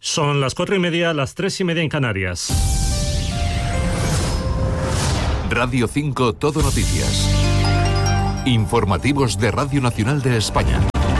Son las 4:30, las 3:30 en Canarias. Radio 5 Todo Noticias. Informativos de Radio Nacional de España.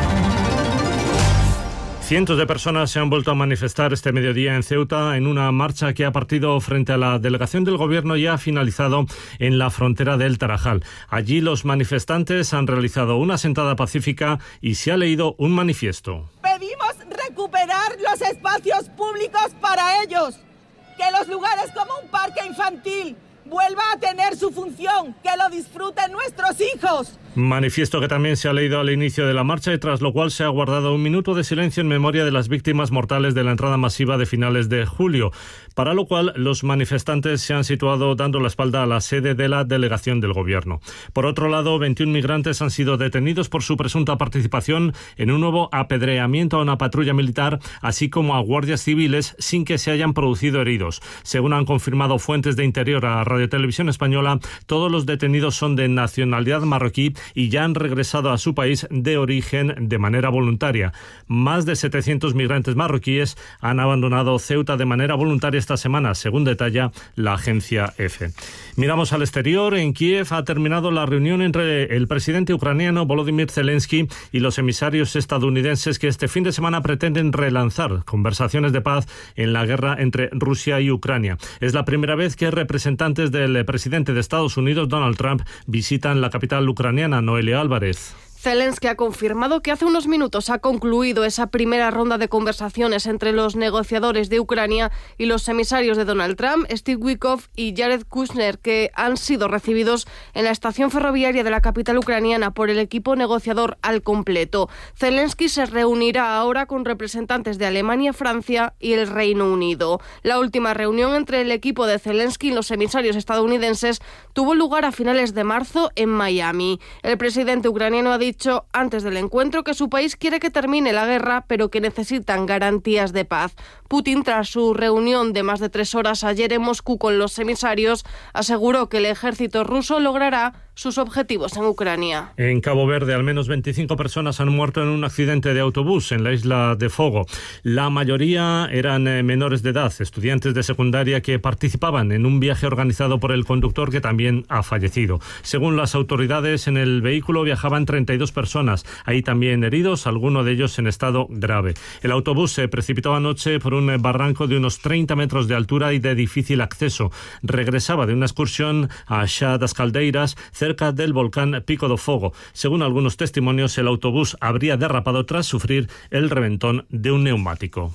Cientos de personas se han vuelto a manifestar este mediodía en Ceuta en una marcha que ha partido frente a la delegación del gobierno y ha finalizado en la frontera del Tarajal. Allí los manifestantes han realizado una sentada pacífica y se ha leído un manifiesto. Pedimos recuperar los espacios públicos para ellos, que los lugares como un parque infantil vuelva a tener su función, que lo disfruten nuestros hijos. Manifiesto que también se ha leído al inicio de la marcha y tras lo cual se ha guardado un minuto de silencio en memoria de las víctimas mortales de la entrada masiva de finales de julio, para lo cual los manifestantes se han situado dando la espalda a la sede de la delegación del gobierno. Por otro lado, 21 migrantes han sido detenidos por su presunta participación en un nuevo apedreamiento a una patrulla militar, así como a guardias civiles, sin que se hayan producido heridos. Según han confirmado fuentes de Interior a Radio Televisión Española, todos los detenidos son de nacionalidad marroquí y ya han regresado a su país de origen de manera voluntaria. Más de 700 migrantes marroquíes han abandonado Ceuta de manera voluntaria esta semana, según detalla la agencia EFE. Miramos al exterior. En Kiev ha terminado la reunión entre el presidente ucraniano Volodymyr Zelensky y los emisarios estadounidenses que este fin de semana pretenden relanzar conversaciones de paz en la guerra entre Rusia y Ucrania. Es la primera vez que representantes del presidente de Estados Unidos, Donald Trump, visitan la capital ucraniana. Noelia Álvarez. Zelensky ha confirmado que hace unos minutos ha concluido esa primera ronda de conversaciones entre los negociadores de Ucrania y los emisarios de Donald Trump, Steve Witkoff y Jared Kushner, que han sido recibidos en la estación ferroviaria de la capital ucraniana por el equipo negociador al completo. Zelensky se reunirá ahora con representantes de Alemania, Francia y el Reino Unido. La última reunión entre el equipo de Zelensky y los emisarios estadounidenses tuvo lugar a finales de marzo en Miami. El presidente ucraniano ha dicho antes del encuentro que su país quiere que termine la guerra, pero que necesitan garantías de paz. Putin, tras su reunión de más de 3 horas ayer en Moscú con los emisarios, aseguró que el ejército ruso logrará sus objetivos en Ucrania. En Cabo Verde, al menos 25 personas han muerto en un accidente de autobús en la isla de Fogo. La mayoría eran menores de edad, estudiantes de secundaria que participaban en un viaje organizado por el conductor que también ha fallecido. Según las autoridades, en el vehículo viajaban 32 personas. Hay también heridos, algunos de ellos en estado grave. El autobús se precipitó anoche por un barranco de unos 30 metros de altura y de difícil acceso. Regresaba de una excursión a Chá das Caldeiras, cerca del volcán Pico do Fogo. Según algunos testimonios, el autobús habría derrapado tras sufrir el reventón de un neumático.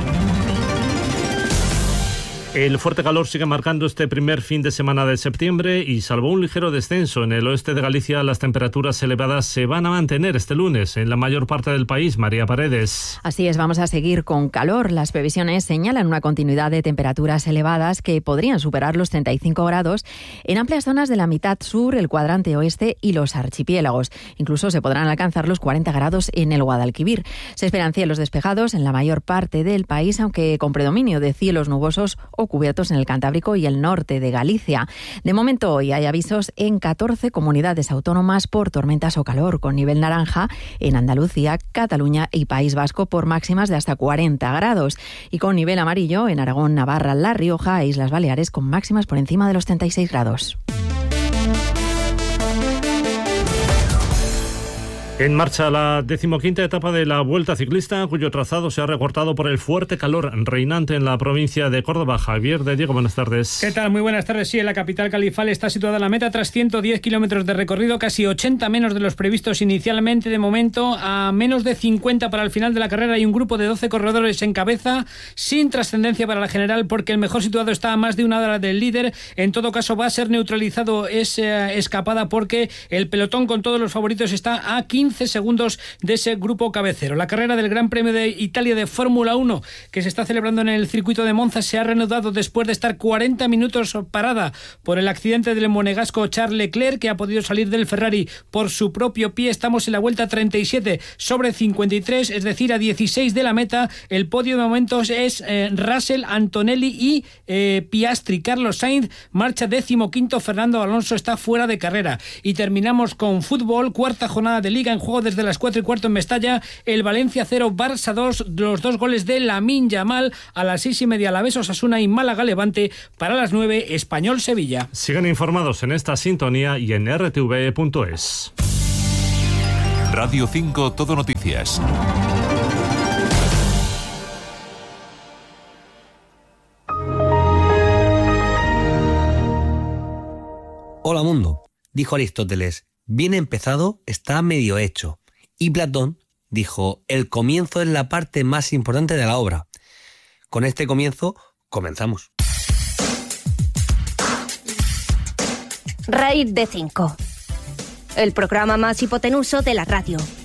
El fuerte calor sigue marcando este primer fin de semana de septiembre y salvo un ligero descenso en el oeste de Galicia, las temperaturas elevadas se van a mantener este lunes en la mayor parte del país. María Paredes. Así es, vamos a seguir con calor. Las previsiones señalan una continuidad de temperaturas elevadas que podrían superar los 35 grados en amplias zonas de la mitad sur, el cuadrante oeste y los archipiélagos. Incluso se podrán alcanzar los 40 grados en el Guadalquivir. Se esperan cielos despejados en la mayor parte del país, aunque con predominio de cielos nubosos o cubiertos en el Cantábrico y el norte de Galicia. De momento hoy hay avisos en 14 comunidades autónomas por tormentas o calor, con nivel naranja en Andalucía, Cataluña y País Vasco por máximas de hasta 40 grados y con nivel amarillo en Aragón, Navarra, La Rioja e Islas Baleares con máximas por encima de los 36 grados. En marcha la 15ª etapa de la Vuelta Ciclista, cuyo trazado se ha recortado por el fuerte calor reinante en la provincia de Córdoba. Javier de Diego, buenas tardes. ¿Qué tal? Muy buenas tardes. Sí, en la capital califal está situada la meta tras 110 kilómetros de recorrido, casi 80 menos de los previstos inicialmente. De momento, a menos de 50 para el final de la carrera hay un grupo de 12 corredores en cabeza, sin trascendencia para la general, porque el mejor situado está a más de una hora del líder. En todo caso, va a ser neutralizado esa escapada porque el pelotón con todos los favoritos está a 15 segundos de ese grupo cabecero. La carrera del Gran Premio de Italia de Fórmula 1 que se está celebrando en el circuito de Monza se ha reanudado después de estar 40 minutos parada por el accidente del monegasco Charles Leclerc, que ha podido salir del Ferrari por su propio pie. Estamos en la vuelta 37 sobre 53, es decir, a 16 de la meta. El podio de momentos es Russell, Antonelli y Piastri. Carlos Sainz marcha 15º, Fernando Alonso está fuera de carrera. Y terminamos con fútbol, cuarta jornada de Liga en juego desde las 4:15 en Mestalla. El Valencia 0, Barça 2, los 2 goles de Lamine Yamal. A las 6:30 Alavés Osasuna y Málaga Levante. Para las 9 Español Sevilla. Sigan informados en esta sintonía y en rtv.es. Radio 5 Todo Noticias. Hola mundo, dijo Aristóteles, bien empezado está medio hecho. Y Platón dijo, el comienzo es la parte más importante de la obra. Con este comienzo, comenzamos. Raíz de 5, el programa más hipotenuso de la radio.